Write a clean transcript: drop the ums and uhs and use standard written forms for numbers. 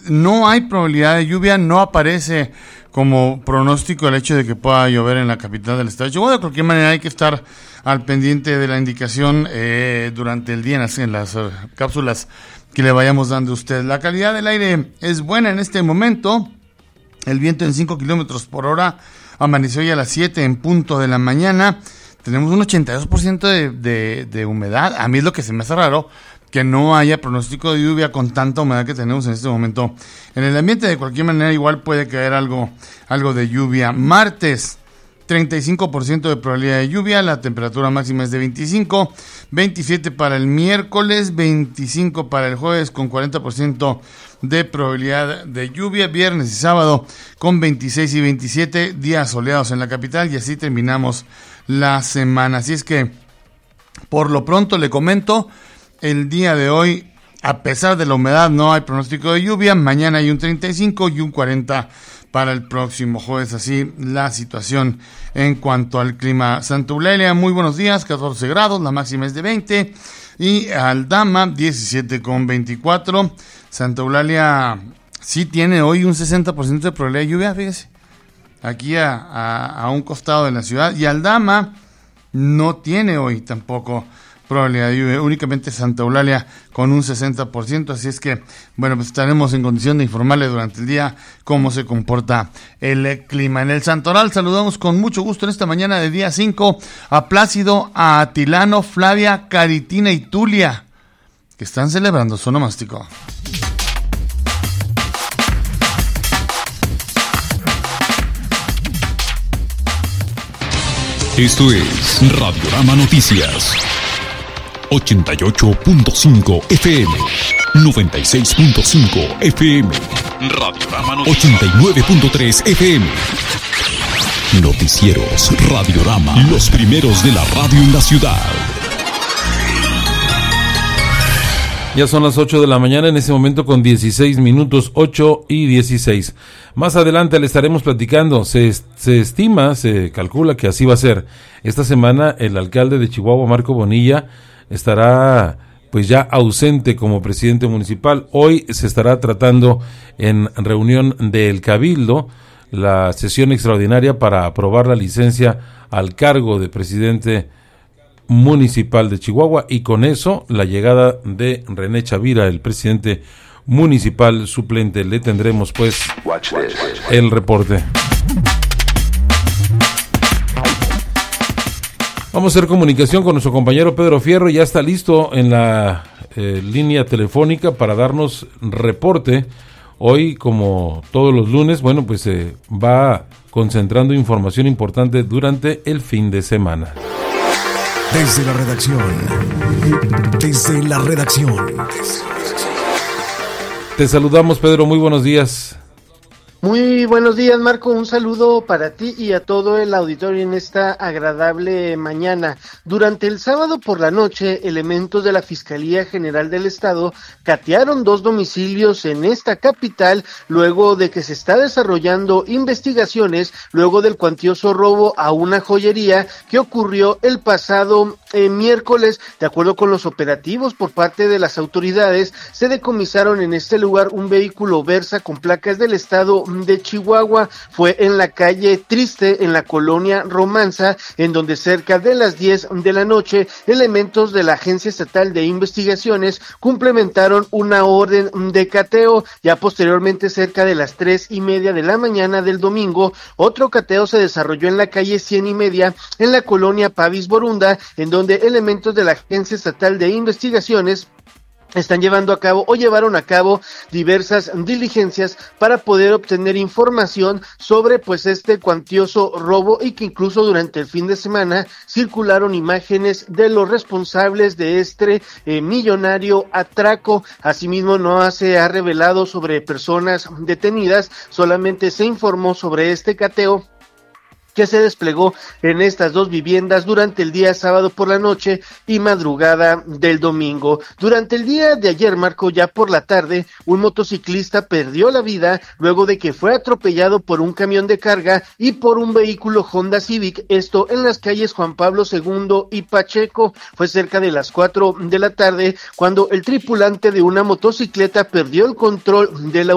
no hay probabilidad de lluvia, no aparece como pronóstico el hecho de que pueda llover en la capital del estado de Chihuahua. De cualquier manera hay que estar al pendiente de la indicación durante el día en las cápsulas que le vayamos dando a usted. La calidad del aire es buena en este momento. El viento en 5 kilómetros por hora amaneció ya a las 7 en punto de la mañana. Tenemos un 82% de humedad. A mí es lo que se me hace raro, que no haya pronóstico de lluvia con tanta humedad que tenemos en este momento en el ambiente. De cualquier manera, igual puede caer algo de lluvia. Martes, 35% de probabilidad de lluvia, la temperatura máxima es de 25, 27 para el miércoles, 25 para el jueves con 40% de probabilidad de lluvia, viernes y sábado con 26 y 27 días soleados en la capital, y así terminamos la semana. Así es que, por lo pronto le comento, el día de hoy, a pesar de la humedad, no hay pronóstico de lluvia. Mañana hay un 35 y un 40 para el próximo jueves. Así la situación en cuanto al clima. Santa Eulalia, muy buenos días, 14 grados, la máxima es de 20. Y Aldama, 17 con 24. Santa Eulalia sí tiene hoy un 60% de probabilidad de lluvia, fíjese, aquí a un costado de la ciudad. Y Aldama no tiene hoy tampoco probabilidad de lluvia, únicamente Santa Eulalia con un 60%, así es que, bueno, pues estaremos en condición de informarle durante el día cómo se comporta el clima. En el Santoral saludamos con mucho gusto en esta mañana de día 5 a Plácido, a Atilano, Flavia, Caritina y Tulia, que están celebrando su onomástico. Esto es Radiorama Noticias. 88.5 FM, 96.5 FM, Radiorama Noticias, 89.3 FM. Noticieros Radiorama, los primeros de la radio en la ciudad. Ya son las 8 de la mañana, en ese momento con 16 minutos, 8 y 16. Más adelante le estaremos platicando. Se estima, se calcula que así va a ser. Esta semana el alcalde de Chihuahua, Marco Bonilla, estará pues ya ausente como presidente municipal. Hoy se estará tratando en reunión del Cabildo la sesión extraordinaria para aprobar la licencia al cargo de presidente municipal de Chihuahua, y con eso la llegada de René Chavira, el presidente municipal suplente. Le tendremos pues el reporte. Vamos a hacer comunicación con nuestro compañero Pedro Fierro, ya está listo en la línea telefónica para darnos reporte. Hoy, como todos los lunes, bueno, pues se va concentrando información importante durante el fin de semana. Desde la redacción. Te saludamos, Pedro, muy buenos días. Muy buenos días, Marco, un saludo para ti y a todo el auditorio en esta agradable mañana. Durante el sábado por la noche, elementos de la Fiscalía General del Estado catearon 2 domicilios en esta capital, luego de que se está desarrollando investigaciones luego del cuantioso robo a una joyería que ocurrió el pasado miércoles. De acuerdo con los operativos por parte de las autoridades, se decomisaron en este lugar un vehículo Versa con placas del estado de Chihuahua. Fue en la calle Triste, en la colonia Romanza, en donde cerca de las 10 de la noche, elementos de la Agencia Estatal de Investigaciones complementaron una orden de cateo. Ya posteriormente, cerca de las 3:30 de la mañana del domingo, otro cateo se desarrolló en la calle 100:30, en la colonia Pavis Borunda, en donde elementos de la Agencia Estatal de Investigaciones llevaron a cabo diversas diligencias para poder obtener información sobre pues este cuantioso robo, y que incluso durante el fin de semana circularon imágenes de los responsables de este millonario atraco. Asimismo, no se ha revelado sobre personas detenidas, solamente se informó sobre este cateo que se desplegó en estas 2 viviendas durante el día sábado por la noche y madrugada del domingo. Durante el día de ayer, Marco, ya por la tarde, un motociclista perdió la vida luego de que fue atropellado por un camión de carga y por un vehículo Honda Civic, esto en las calles Juan Pablo II y Pacheco. Fue cerca de las 4 de la tarde cuando el tripulante de una motocicleta perdió el control de la